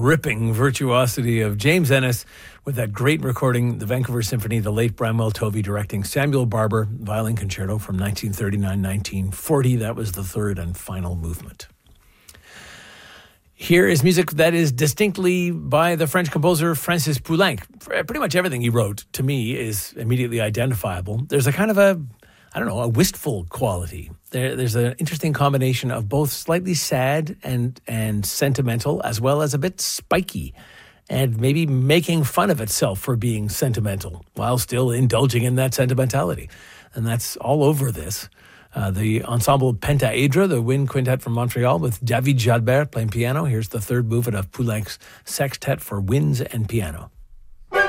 ripping virtuosity of James Ennis with that great recording, the Vancouver Symphony, the late Bramwell Tovey directing Samuel Barber, Violin Concerto from 1939-1940. That was the third and final movement. Here is music that is distinctly by the French composer Francis Poulenc. Pretty much everything he wrote, to me, is immediately identifiable. There's a kind of a wistful quality. There's an interesting combination of both slightly sad and sentimental, as well as a bit spiky, and maybe making fun of itself for being sentimental, while still indulging in that sentimentality. And that's all over this. The ensemble Pentaedra, the wind quintet from Montreal, with David Jalbert playing piano. Here's the third movement of Poulenc's sextet for winds and piano.